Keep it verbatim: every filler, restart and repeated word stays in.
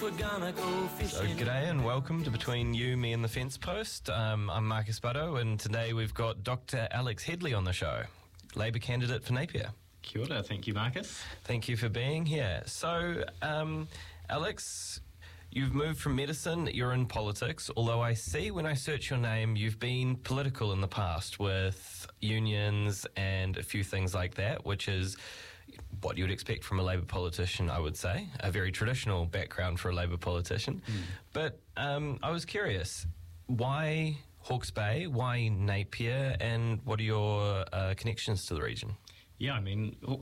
We're gonna go fishing. So, g'day and welcome to Between You, Me and the Fence Post. Um, I'm Marcus Butto, and today we've got Doctor Alex Headley on the show, Labour candidate for Napier. Kia ora, thank you, Marcus. Thank you for being here. So, um, Alex, you've moved from medicine, you're in politics, although I see when I search your name, you've been political in the past with unions and a few things like that, which is what you would expect from a Labour politician, I would say. A very traditional background for a Labour politician. Mm. But um, I was curious, why Hawke's Bay, why Napier, and what are your uh, connections to the region? Yeah, I mean,